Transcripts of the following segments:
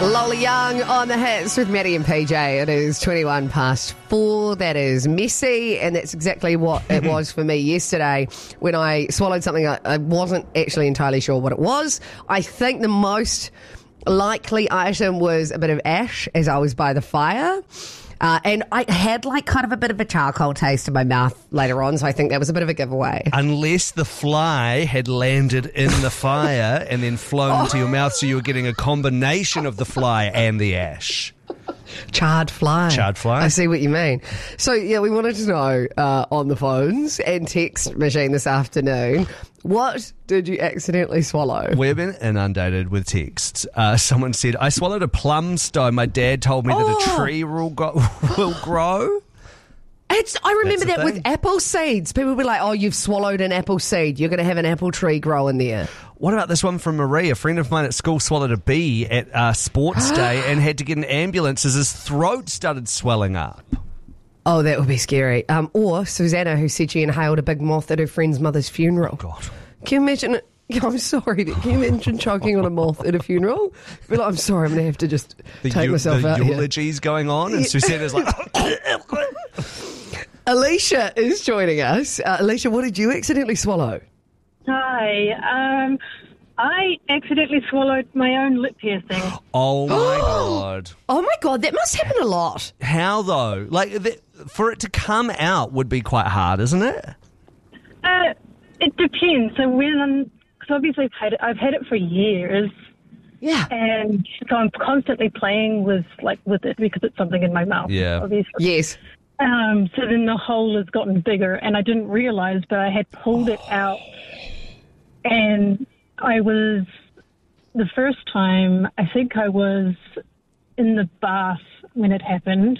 Lola Young on the hits with Maddie and PJ. It is 21 past 4. That is messy, and that's exactly what it was for me yesterday when I swallowed something I wasn't actually entirely sure what it was. I think the most likely item was a bit of ash as I was by the fire. And I had like kind of a bit of a charcoal taste in my mouth later on, so I think that was a bit of a giveaway. Unless the fly had landed in the fire and then flown to your mouth, so you were getting a combination of the fly and the ash. Charred fly. Charred fly. I see what you mean. So, yeah, we wanted to know on the phones and text machine this afternoon, what did you accidentally swallow? We've been inundated with texts. Someone said, I swallowed a plum stone. My dad told me that a tree will grow. I remember that with apple seeds. People would be like, oh, you've swallowed an apple seed. You're going to have an apple tree grow in there. What about this one from Marie? A friend of mine at school swallowed a bee at sports day and had to get an ambulance as his throat started swelling up. Oh, that would be scary. Or Susanna, who said she inhaled a big moth at her friend's mother's funeral. God. Can you imagine it? I'm sorry, but can you imagine choking on a moth at a funeral? Be like, I'm sorry, I'm going to have to just take myself out here. The eulogy's going on, and Susanna's like... Alicia is joining us. Alicia, what did you accidentally swallow? Hi. I accidentally swallowed my own lip piercing. Oh, my God. Oh, my God. That must happen a lot. How, though? Like, for it to come out would be quite hard, isn't it? It depends. So because obviously I've had it for years. Yeah. And so I'm constantly playing with it because it's something in my mouth. Yeah. Obviously. Yes. So then the hole has gotten bigger, and I didn't realise, but I had pulled it out. And the first time, I think I was in the bath when it happened.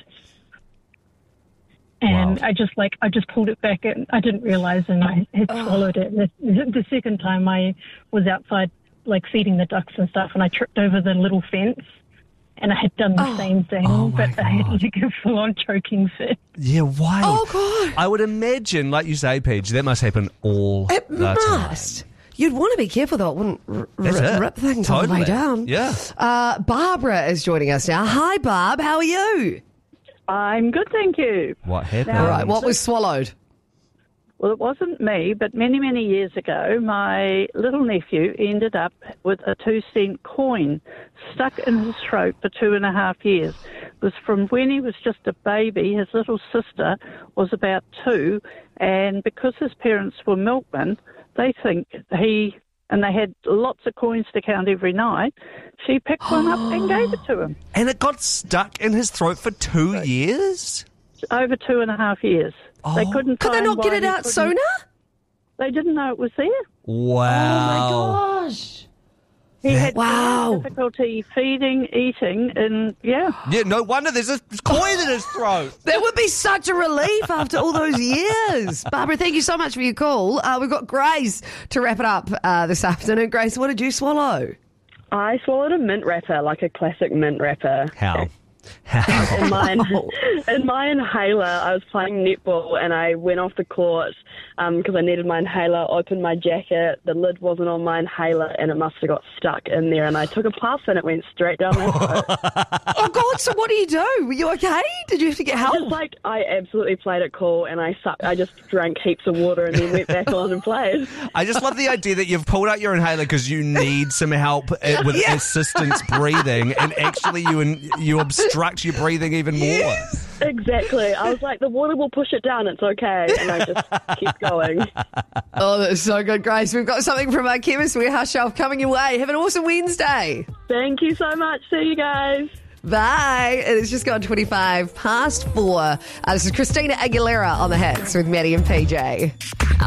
And wow. I just pulled it back, and I didn't realise, and I had swallowed it. The second time I was outside, feeding the ducks and stuff, and I tripped over the little fence. And I had done the same thing, but I had a full-on choking fit. Yeah, why? Oh, God. I would imagine, like you say, Paige, that must happen all the time. It must. You'd want to be careful, though. It wouldn't rip things all the way down. Yeah. Barbara is joining us now. Hi, Barb. How are you? I'm good, thank you. What happened? All right. What was swallowed? Well, it wasn't me, but many, many years ago, my little nephew ended up with a 2-cent coin stuck in his throat for 2.5 years. It was from when he was just a baby. His little sister was about 2, and because his parents were milkmen, they think and they had lots of coins to count every night, she picked one up and gave it to him. And it got stuck in his throat for 2 years? Over 2.5 years. They couldn't. Could they not get it out sooner? They didn't know it was there. Wow. Oh, my gosh. He had difficulty feeding, eating, and Yeah, no wonder there's a coin in his throat. That would be such a relief after all those years. Barbara, thank you so much for your call. We've got Grace to wrap it up this afternoon. Grace, what did you swallow? I swallowed a mint wrapper, like a classic mint wrapper. How? In my inhaler, I was playing netball and I went off the court because I needed my inhaler, opened my jacket, the lid wasn't on my inhaler and it must have got stuck in there, and I took a puff and it went straight down my throat. Oh, God, so what do you do? Were you okay? Did you have to get help? I absolutely played it cool, and I just drank heaps of water and then went back on and played. I just love the idea that you've pulled out your inhaler because you need some help with assistance breathing, and actually you obstruct your breathing even more. Exactly. I was like, the water will push it down, it's okay. And I just keep going. Oh, that's so good, Grace. We've got something from our Chemist Warehouse shelf coming your way. Have an awesome Wednesday. Thank you so much. See you guys. Bye. It has just gone 25 past 4. This is Christina Aguilera on the hits with Maddie and PJ.